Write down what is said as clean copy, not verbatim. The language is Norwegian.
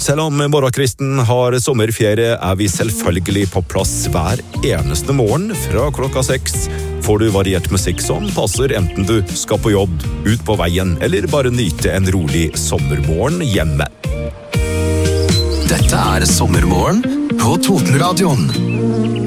selv om morgenkvisten har sommerferie, vi selvfølgelig på plass hver eneste morgen fra klokka 6. Får du variert musikk som passer enten du skal på jobb, ut på veien, eller bare nyte en rolig sommermorgen hjemme. Dette Sommermorgen på Totenradioen.